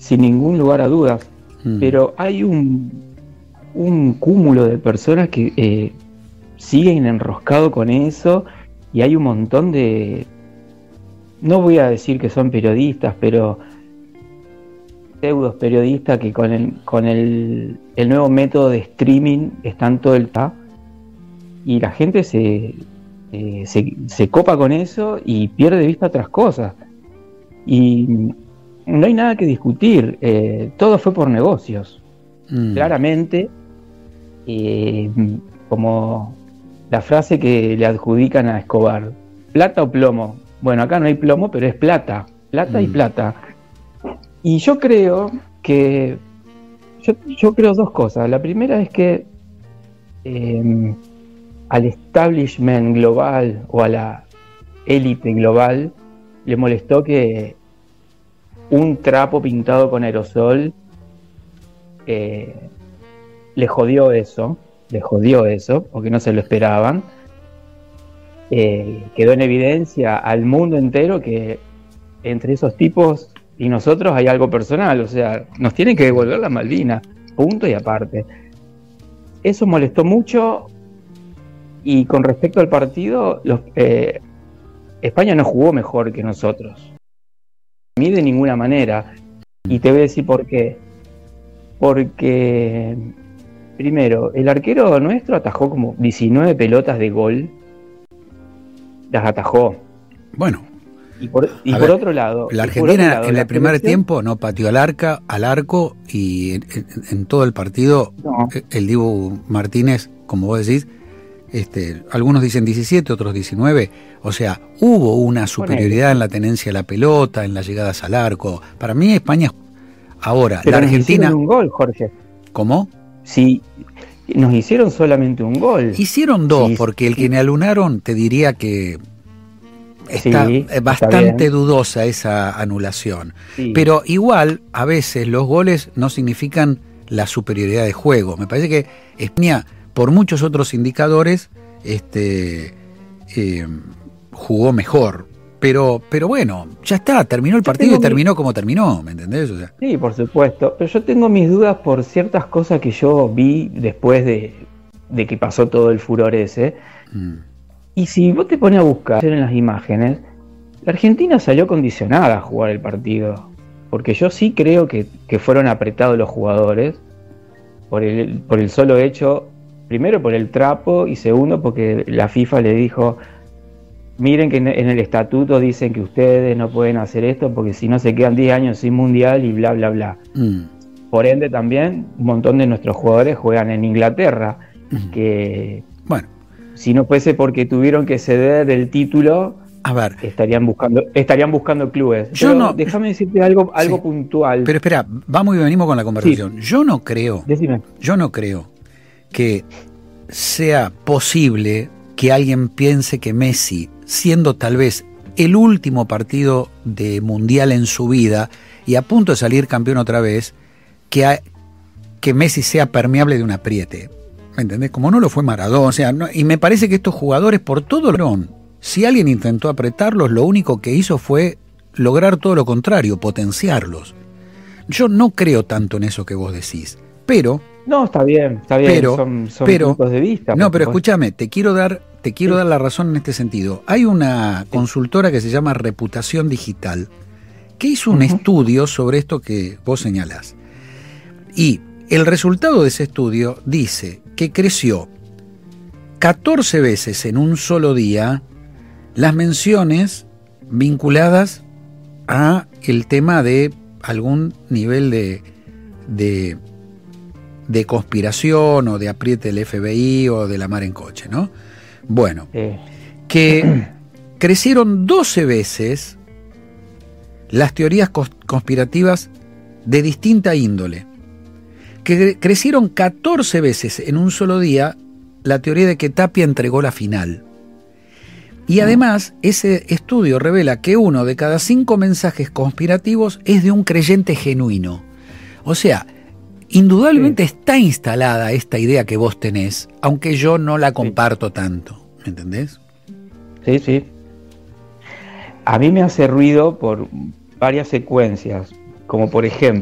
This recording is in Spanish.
sin ningún lugar a dudas. Pero hay un cúmulo de personas que siguen enroscados con eso, y hay un montón de, no voy a decir que son periodistas, pero pseudos periodistas que con el nuevo método de streaming están todo el tiempo, y la gente se copa con eso y pierde de vista otras cosas, y no hay nada que discutir. Todo fue por negocios, claramente, como la frase que le adjudican a Escobar: plata o plomo. Bueno, acá no hay plomo, pero es plata y plata. Y yo creo que yo creo dos cosas. La primera es que al establishment global o a la élite global le molestó que un trapo pintado con aerosol le jodió eso, porque no se lo esperaban. Quedó en evidencia al mundo entero que entre esos tipos y nosotros hay algo personal, o sea, nos tienen que devolver las Malvinas, punto y aparte. Eso molestó mucho. Y con respecto al partido, España no jugó mejor que nosotros, a mí de ninguna manera, y te voy a decir por qué. Porque primero, el arquero nuestro atajó como 19 pelotas de gol, las atajó. Bueno, y por otro lado, la Argentina en el primer tiempo no pateó al arco, y en todo el partido no. El Dibu Martínez, como vos decís, algunos dicen 17, otros 19, o sea, hubo una superioridad en la tenencia de la pelota, en las llegadas al arco. Para mí España ahora, pero la Argentina... Nos hicieron un gol, Jorge. ¿Cómo? Sí, nos hicieron solamente un gol. Hicieron dos, sí, porque el que me anunaron, te diría que está bastante dudosa esa anulación. Sí. Pero igual, a veces los goles no significan la superioridad de juego. Me parece que España, por muchos otros indicadores, jugó mejor. Pero bueno, ya está, terminó el partido y terminó como terminó, ¿me entendés? O sea, sí, por supuesto. Pero yo tengo mis dudas por ciertas cosas que yo vi después de que pasó todo el furor ese. Y si vos te pones a buscar en las imágenes, la Argentina salió condicionada a jugar el partido. Porque yo sí creo que fueron apretados los jugadores por el solo hecho, primero por el trapo y segundo porque la FIFA le dijo: miren que en el estatuto dicen que ustedes no pueden hacer esto porque si no se quedan 10 años sin mundial y bla bla bla. Por ende también un montón de nuestros jugadores juegan en Inglaterra, que bueno, si no fuese porque tuvieron que ceder el título, a ver, estarían buscando clubes. Déjame decirte algo sí, puntual. Pero espera, vamos y venimos con la conversación. Sí. Yo no creo que sea posible que alguien piense que Messi, siendo tal vez el último partido de mundial en su vida y a punto de salir campeón otra vez, que Messi sea permeable de un apriete. ¿Me entendés? Como no lo fue Maradona. O sea, y me parece que estos jugadores, por todo si alguien intentó apretarlos, lo único que hizo fue lograr todo lo contrario, potenciarlos. Yo no creo tanto en eso que vos decís, pero... No, está bien, son puntos de vista. No, pero escúchame, te quiero dar la razón en este sentido. Hay una consultora que se llama Reputación Digital, que hizo un estudio sobre esto que vos señalás. Y el resultado de ese estudio dice que creció 14 veces en un solo día las menciones vinculadas a el tema de algún nivel de conspiración o de apriete del FBI o de la mar en coche, ¿no? Bueno, que crecieron 12 veces las teorías conspirativas de distinta índole, que crecieron 14 veces en un solo día la teoría de que Tapia entregó la final. Y además, ese estudio revela que 1 de cada 5 mensajes conspirativos es de un creyente genuino. O sea, indudablemente está instalada esta idea que vos tenés, aunque yo no la comparto tanto, ¿me entendés? Sí, sí. A mí me hace ruido por varias secuencias, como por ejemplo,